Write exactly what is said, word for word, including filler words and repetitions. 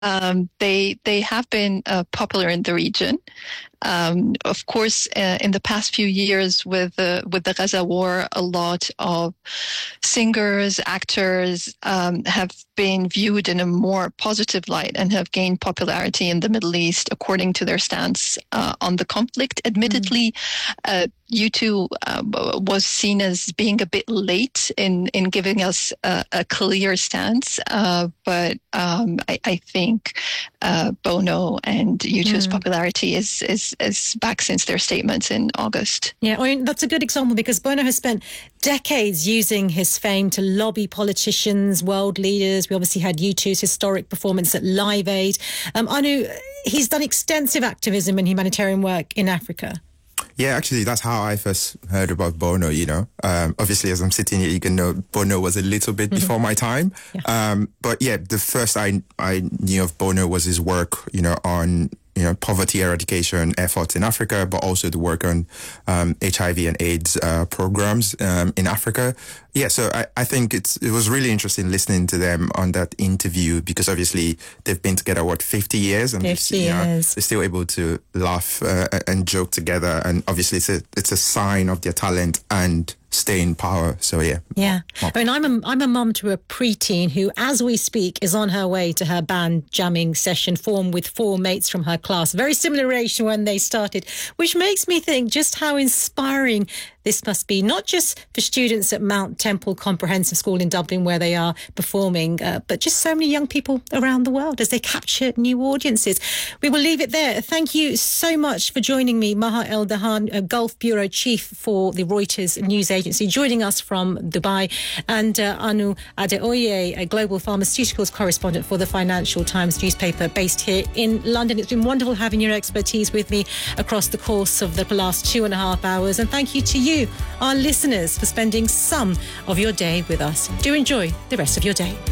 Um, they they have been uh, popular in the region. Um, of course, uh, in the past few years with the with the Gaza war, a lot of singers, actors um, have been viewed in a more positive light and have gained popularity in the Middle East according to their stance uh, on the conflict. Admittedly, mm. uh, U two uh, was seen as being a bit late in, in giving us a, a clear stance, uh, but um, I, I think uh, Bono and U two's mm. popularity is, is, is back since their statements in August. Yeah, I mean, that's a good example because Bono has spent decades using his fame to lobby politicians, world leaders. We obviously had U two's historic performance at Live Aid. Um, Anu, he's done extensive activism and humanitarian work in Africa. Yeah, actually, that's how I first heard about Bono, you know. Um, obviously, as I'm sitting here, you can know Bono was a little bit mm-hmm. before my time. Yeah. Um, but yeah, the first I, I knew of Bono was his work, you know, on you know, poverty eradication efforts in Africa, but also the work on um, H I V and AIDS uh, programs um, in Africa. Yeah, so I, I think it's it was really interesting listening to them on that interview because obviously they've been together, what, fifty years? And fifty you know, years. They're still able to laugh uh, and joke together. And obviously it's a, it's a sign of their talent and stay in power. So yeah. Yeah. I mean, I'm a, I'm a mum to a preteen who, as we speak, is on her way to her band jamming session formed with four mates from her class. Very similar age to when they started, which makes me think just how inspiring this must be, not just for students at Mount Temple Comprehensive School in Dublin, where they are performing, uh, but just so many young people around the world as they capture new audiences. We will leave it there. Thank you so much for joining me, Maha El-Dahan, Gulf Bureau Chief for the Reuters News Agency, joining us from Dubai, and uh, Anu Adeoye, a global pharmaceuticals correspondent for the Financial Times newspaper based here in London. It's been wonderful having your expertise with me across the course of the last two and a half hours. And thank you to you, You, our listeners, for spending some of your day with us. Do enjoy the rest of your day.